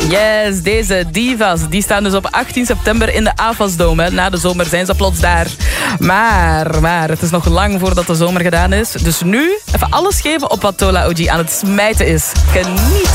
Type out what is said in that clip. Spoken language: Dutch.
Yes, deze divas die staan dus op 18 september in de AFAS-dome. Na de zomer zijn ze plots daar. Maar het is nog lang voordat de zomer gedaan is. Dus nu even alles geven op wat Tola OG aan het smijten is. Genieten.